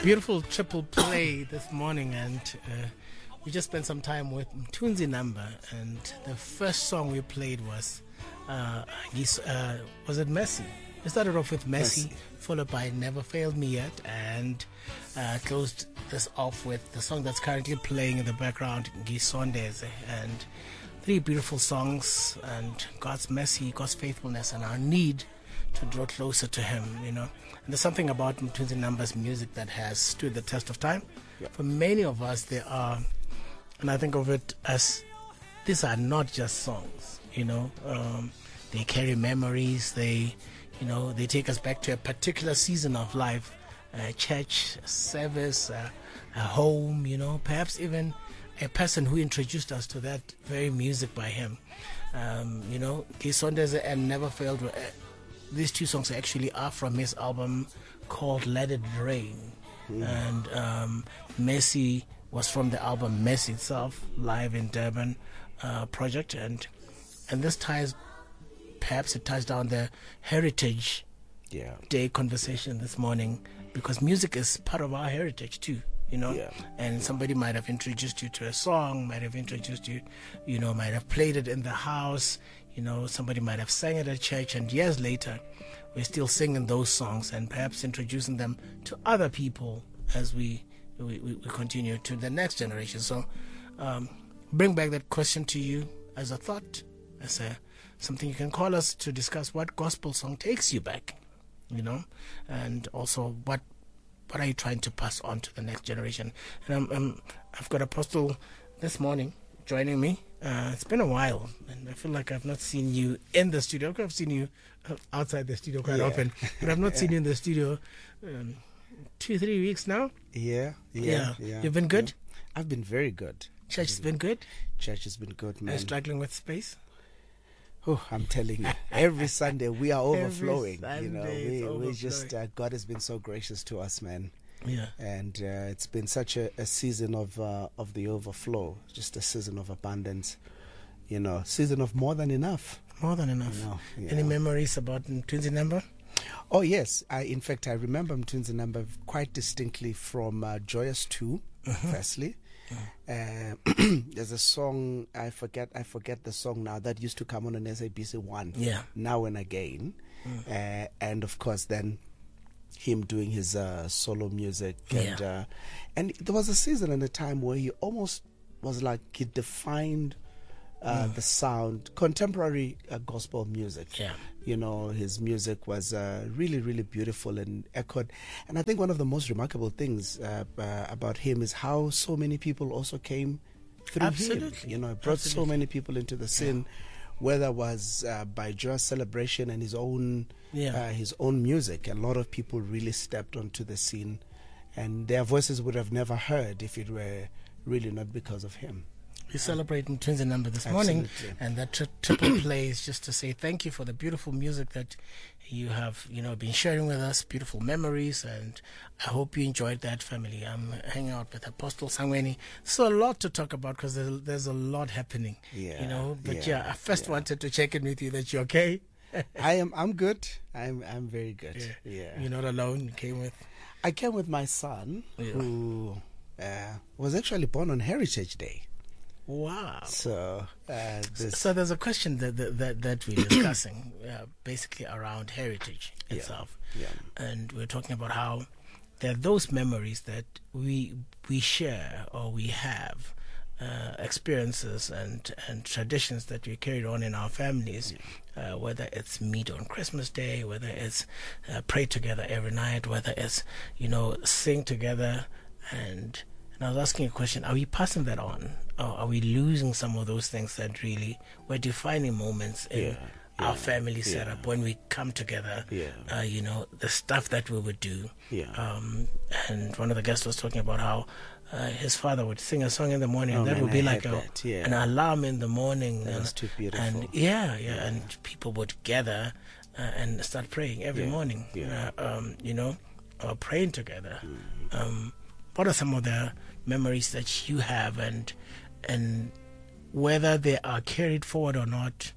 Beautiful triple play this morning, and we just spent some time with Mthunzi Number, and the first song we played was it Messi? We started off with Messi, followed by Never Failed Me Yet, and closed this off with the song that's currently playing in the background, Ngisondeze, and three beautiful songs, and God's mercy, God's faithfulness, and our need to draw closer to Him, you know. And there's something about Mthunzi Number's music that has stood the test of time. Yep. For many of us, they are, and I think of it as, these are not just songs, you know. They carry memories. They take us back to a particular season of life, a church service, a home, you know, perhaps even a person who introduced us to that very music by him. You know, Ngisondeze and Never Failed. These two songs actually are from his album called Let It Rain. And Messi was from the album Messi itself, live in Durban project. And this perhaps it ties down the Heritage Day conversation this morning, because music is part of our heritage too, you know. And somebody might have introduced you to a song, might have introduced you, you know, might have played it in the house, you know, somebody might have sang it at church, and years later we're still singing those songs and perhaps introducing them to other people as we continue to the next generation. So bring back that question to you as a thought, as something you can call us to discuss what gospel song takes you back, you know, and also what are you trying to pass on to the next generation. And I've got Apostle this morning joining me. It's been a while, and I feel like I've not seen you in the studio. I've seen you outside the studio quite often, but I've not seen you in the studio 2-3 weeks now. Yeah. You've been good? I've been very good. Church has been good? Church has been good, man. Are you struggling with space? Oh, I'm telling you, every Sunday we are overflowing. You know, we just God has been so gracious to us, man. Yeah, and it's been such a season of the overflow, just a season of abundance. You know, season of more than enough. More than enough. You know, Any memories about Mthunzi Number? Oh yes, in fact I remember Mthunzi Number quite distinctly from Joyous 2. Firstly. There's a song I forget the song now that used to come on SABC 1. Now and Again, and of course then him doing his solo music, and there was a season and a time where he almost was like he defined the sound, contemporary gospel music. You know, his music was really, really beautiful and echoed. And I think one of the most remarkable things about him is how so many people also came through him. You know, brought so many people into the scene, whether it was by joyous celebration and his own music. A lot of people really stepped onto the scene, and their voices would have never heard if it were really not because of him. We're celebrating Mthunzi Number this morning, and that triple play is just to say thank you for the beautiful music that you have, you know, been sharing with us, beautiful memories, and I hope you enjoyed that, family. I'm hanging out with Apostle Sangweni. So a lot to talk about because there's a lot happening, you know. But I first wanted to check in with you that you're okay. I'm good. I'm very good. You're not alone. I came with my son, who was actually born on Heritage Day. Wow. So there's a question that we're discussing basically around heritage itself. And we're talking about how there are those memories that we share or we have, experiences and traditions that we carried on in our families, whether it's meet on Christmas Day, whether it's pray together every night, whether it's, you know, sing together. And I was asking a question, are we passing that on? Or are we losing some of those things that really were defining moments in our family setup when we come together? You know, the stuff that we would do. And one of the guests was talking about how his father would sing a song in the morning, and that would be like an alarm in the morning. That's too beautiful. And and people would gather and start praying every morning. You know, or praying together. What are some of the memories that you have, and whether they are carried forward or not,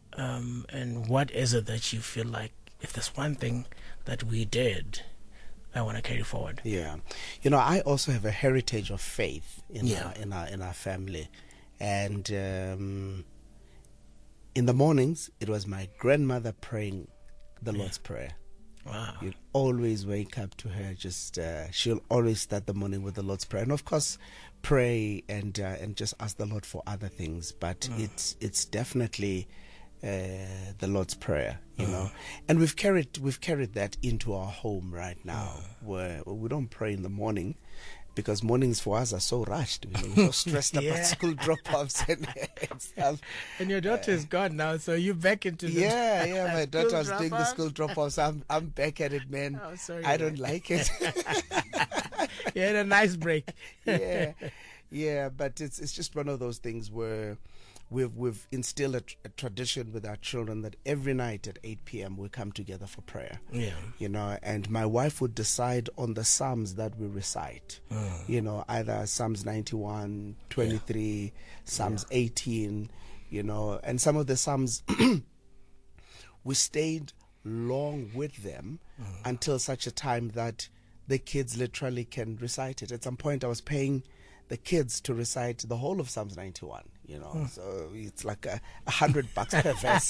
and what is it that you feel like, if there's one thing that we did I want to carry forward. Yeah. You know, I also have a heritage of faith in our family. And in the mornings, it was my grandmother praying the Lord's Prayer. Wow. You'd always wake up to her, just she'll always start the morning with the Lord's Prayer. And of course, pray and just ask the Lord for other things. But it's definitely the Lord's Prayer, you know. And we've carried that into our home right now, where we don't pray in the morning, because mornings for us are so rushed. We're so stressed about school drop-offs and stuff. And your daughter is gone now, so you're back into the my daughter was doing the school drop-offs. I'm back at it, man. Oh, sorry, I don't like it. You had a nice break. Yeah, but it's just one of those things where we've instilled a tradition with our children that every night at 8 p.m. we come together for prayer. Yeah. You know, and my wife would decide on the Psalms that we recite. You know, either Psalms 91, 23, Psalms 18, you know, and some of the Psalms we stayed long with them until such a time that the kids literally can recite it. At some point I was paying the kids to recite the whole of Psalms 91, you know, so it's like $100 per verse.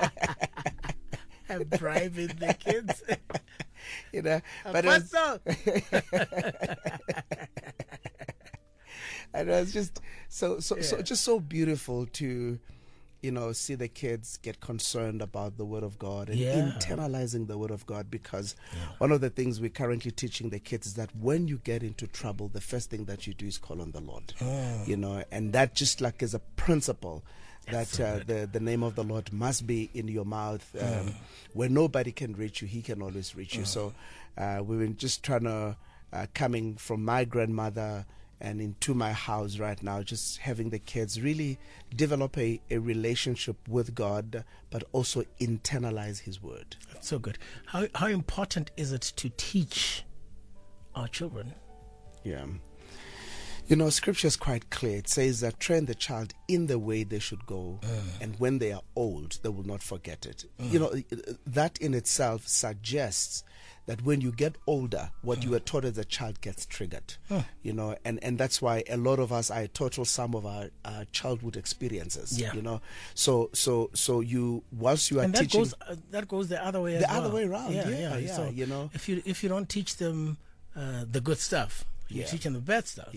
I'm bribing the kids. You know, but it was just so beautiful to, you know, see the kids get concerned about the Word of God and internalizing the Word of God, because one of the things we're currently teaching the kids is that when you get into trouble, the first thing that you do is call on the Lord. You know, and that just like is a principle that the name of the Lord must be in your mouth. Where nobody can reach you, He can always reach you. So we were just trying to, coming from my grandmother and into my house right now, just having the kids really develop a relationship with God, but also internalize His Word. That's so good. How important is it to teach our children? Yeah. You know, Scripture is quite clear. It says that train the child in the way they should go, and when they are old, they will not forget it. You know, that in itself suggests that when you get older, what you were taught as a child gets triggered. You know, and that's why a lot of us are a total sum of our childhood experiences. You know, so you, whilst you are teaching, that goes the other way. Other way around. Yeah. So you know, if you don't teach them the good stuff, you teach them the bad stuff.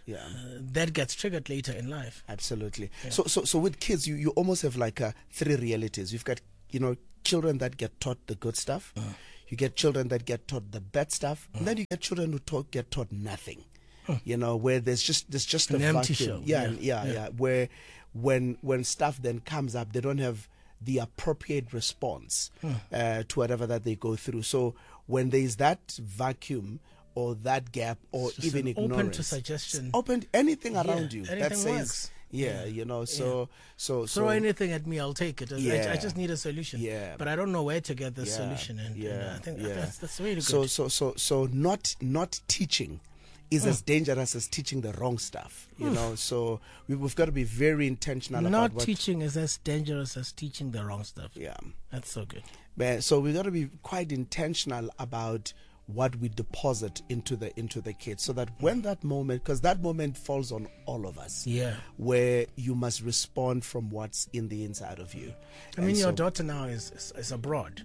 That gets triggered later in life. Absolutely. So with kids, you almost have like three realities. You've got, you know, children that get taught the good stuff. You get children that get taught the bad stuff, and then you get children who get taught nothing. You know, where there's just an a empty vacuum. show. Where when stuff then comes up, they don't have the appropriate response to whatever that they go through. So when there's that vacuum or that gap or even ignorance, open to suggestion, open anything around you anything that says. Works. You know, so throw anything at me, I'll take it. I just need a solution. But I don't know where to get the solution, and I think that's really good. So not teaching is as dangerous as teaching the wrong stuff. You know, so we've got to be very intentional. Not teaching is as dangerous as teaching the wrong stuff. Yeah, that's so good. So we've got to be quite intentional about what we deposit into the kids, so that when that moment, because that moment falls on all of us, where you must respond from what's in the inside of you. I mean, your daughter now is abroad.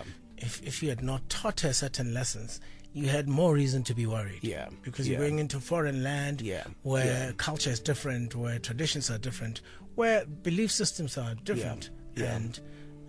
If you had not taught her certain lessons, you had more reason to be worried. Because you're going into foreign land, where culture is different, where traditions are different, where belief systems are different, and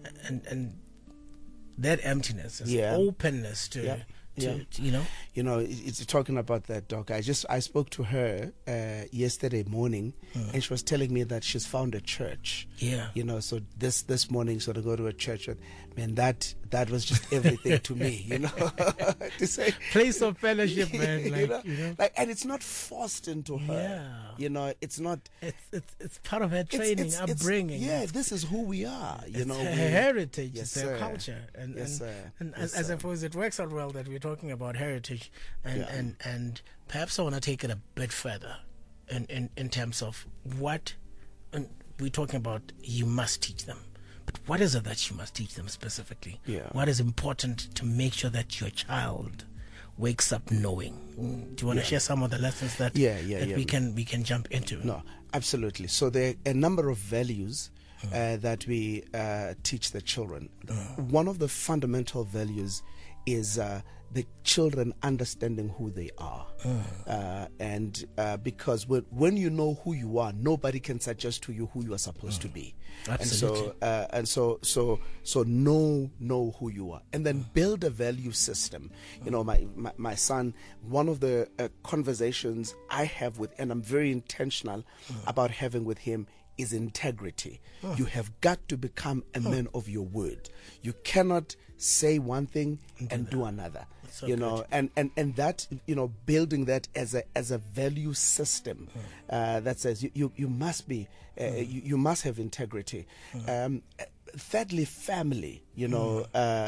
that emptiness, is openness to. You know, it's talking about that, Doc. I spoke to her yesterday morning, and she was telling me that she's found a church. You know, so this morning, so to go to a church, man, that was just everything to me. You know, to say place of fellowship, man. Like, and it's not forced into her. You know, it's not. It's part of her training, upbringing. This is who we are. You know, her heritage, it's her culture, and I suppose it works out well that we're talking about heritage, and perhaps I want to take it a bit further, in terms of what, and we're talking about. You must teach them. But what is it that you must teach them specifically? What is important to make sure that your child wakes up knowing. Do you want to share some of the lessons that we can jump into? No, absolutely. So there are a number of values that we teach the children. One of the fundamental values is the children understanding who they are. And because when you know who you are, nobody can suggest to you who you are supposed to be. Absolutely. And so know who you are, and then build a value system. You know, my son, one of the conversations I have with, and I'm very intentional about having with him, is integrity. You have got to become a man of your word. You cannot say one thing and do another. So you know, and that, you know, building that as a value system that says you must be you must have integrity. Thirdly, family. You know,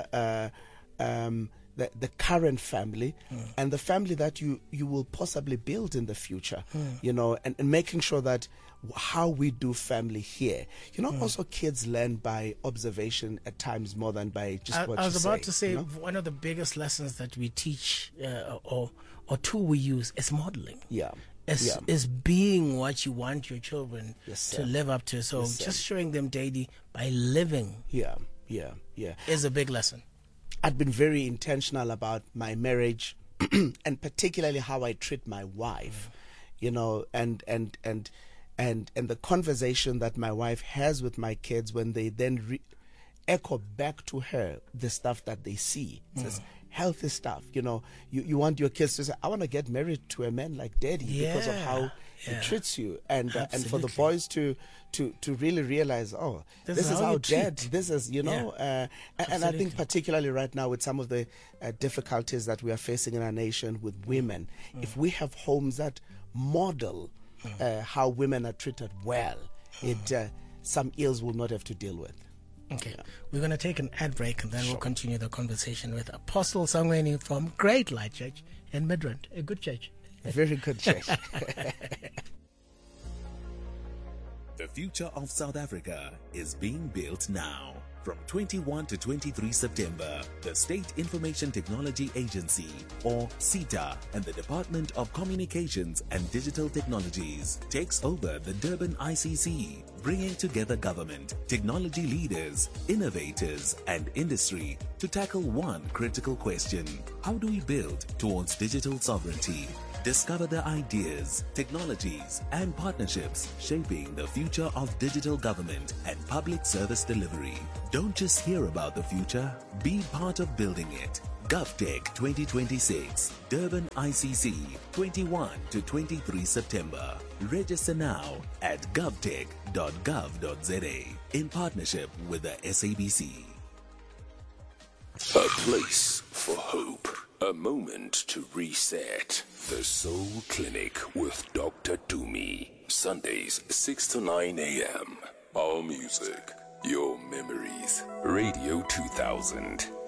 the current family and the family that you will possibly build in the future. You know, and making sure that how we do family here. You know, also kids learn by observation at times more than by just what you say. I was about to say, you know? one of the biggest lessons that we teach or tool we use is modeling. Is being what you want your children to live up to. So just showing them daily by living is a big lesson. I'd been very intentional about my marriage and particularly how I treat my wife, you know, and the conversation that my wife has with my kids when they then echo back to her the stuff that they see. It says, healthy stuff. You know, you want your kids to say, I want to get married to a man like daddy because of how he treats you. And for the boys to really realize, oh, this is how dad, this is, you know, and I think particularly right now with some of the difficulties that we are facing in our nation with women, if we have homes that model how women are treated well, some ills will not have to deal with. Okay, we're going to take an ad break and then we'll continue the conversation with Apostle Sangweni from Great Light Church in Midrand, a good church. A very good church. The future of South Africa is being built now. From 21 to 23 September, the State Information Technology Agency, or SITA, and the Department of Communications and Digital Technologies takes over the Durban ICC, bringing together government, technology leaders, innovators, and industry to tackle one critical question: how do we build towards digital sovereignty? Discover the ideas, technologies, and partnerships shaping the future of digital government and public service delivery. Don't just hear about the future, be part of building it. GovTech 2026, Durban ICC, 21 to 23 September. Register now at govtech.gov.za in partnership with the SABC. A place for hope. A moment to reset. The Soul Clinic with Dr. Dumi. Sundays, 6 to 9 a.m. Our music, your memories. Radio 2000.